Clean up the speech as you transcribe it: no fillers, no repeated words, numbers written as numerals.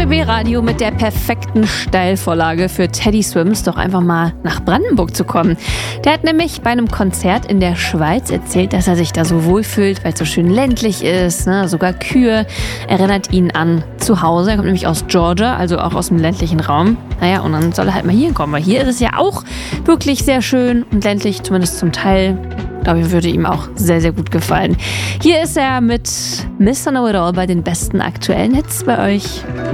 RBB Radio mit der perfekten Steilvorlage für Teddy Swims, doch einfach mal nach Brandenburg zu kommen. Der hat nämlich bei einem Konzert in der Schweiz erzählt, dass er sich da so wohlfühlt, weil es so schön ländlich ist, ne? Sogar Kühe erinnert ihn an zu Hause. Er kommt nämlich aus Georgia, also auch aus dem ländlichen Raum. Naja, und dann soll er halt mal hier kommen, weil hier ist es ja auch wirklich sehr schön und ländlich, zumindest zum Teil. Ich glaube, würde ihm auch sehr, sehr gut gefallen. Hier ist er mit Mr. Know It All bei den besten aktuellen Hits bei euch.